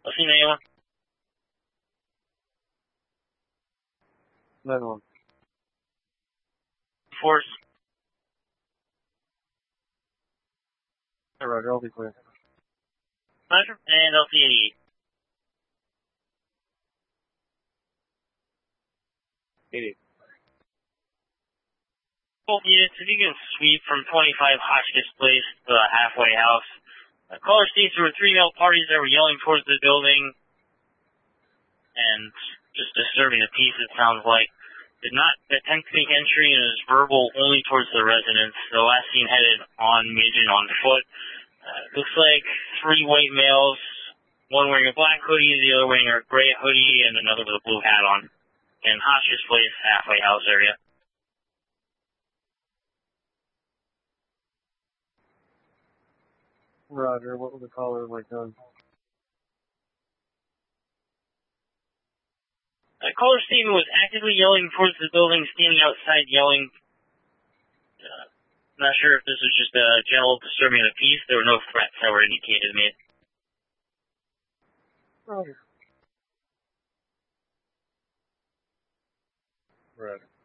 I'll see anyone. 9-1. Force. Hey, Roger, I'll be clear. Roger. And I'll see 88. Both units, if you can sweep from 25 Hotchkiss Place to the halfway house. Caller states there were 3 male parties that were yelling towards the building and just disturbing the peace, it sounds like. Did not attempt to make entry and is verbal only towards the residents. The last seen headed on Midget on foot. Looks like 3 white males, one wearing a black hoodie, the other wearing a gray hoodie, and another with a blue hat on. In Hotchkiss Place, halfway house area. Roger, what was the caller like done? Caller statement was actively yelling towards the building, standing outside yelling. Not sure if this was just a general disturbing of the peace. There were no threats that were indicated made. Roger. Roger.